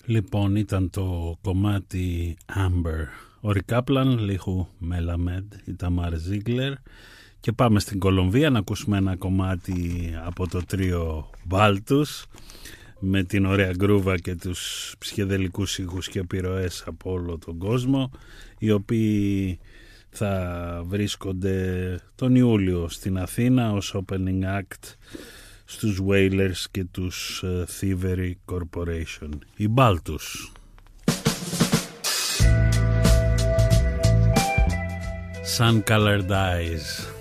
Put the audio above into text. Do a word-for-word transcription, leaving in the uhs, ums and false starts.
Λοιπόν, ήταν το κομμάτι Amber. Ο Ρικ Κάπλαν, Λίχου Μέλαμεντ, η Ταμάρ Ζίγκλερ. Και πάμε στην Κολομβία να ακούσουμε ένα κομμάτι από το τρίο Βάλτους, με την ωραία γκρούβα και τους ψυχεδελικούς ήχους και επιρροές από όλο τον κόσμο, οι οποίοι θα βρίσκονται τον Ιούλιο στην Αθήνα ως opening act στους Wailers και τους uh, Thievery Corporation. Οι Μπάλτους. Sun Colored Eyes.